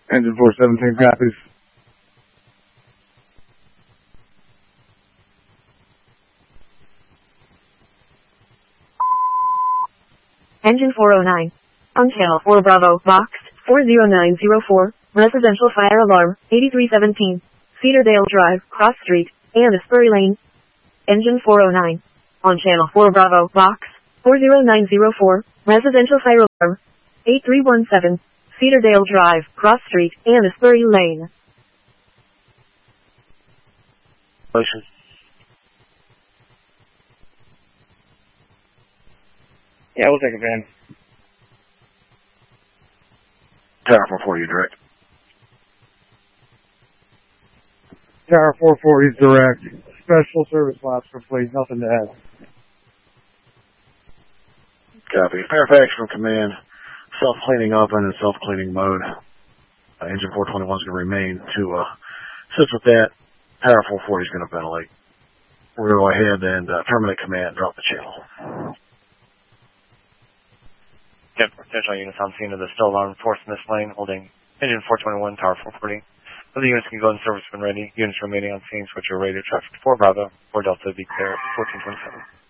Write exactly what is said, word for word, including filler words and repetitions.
Engine four seventeen copies. Engine four oh nine. On channel four Bravo, box four zero nine zero four, residential fire alarm, eighty-three seventeen, Cedardale Drive, Cross Street, Annisbury Lane. Engine four oh nine. On channel four Bravo, box four zero nine zero four, residential fire alarm, eight three one seven, Cedardale Drive, Cross Street, Annisbury Lane. Motion. Yeah, we'll take a van. Tower four forty, direct. Tower four forty is direct. Special service laps complete. Nothing to add. Copy. Fairfax from command. Self-cleaning open and self-cleaning mode. Uh, engine four twenty-one is going to remain to uh, assist with that. Tower four forty is going to ventilate. We're going to go ahead and uh, terminate command, drop the channel. Yep, potential units on scene of the still alarm force in this lane, holding engine four twenty-one, tower four forty. Other units can go in service when ready. Units remaining on scene, switch your radio traffic to four Bravo, four Delta, be clear, fourteen twenty-seven.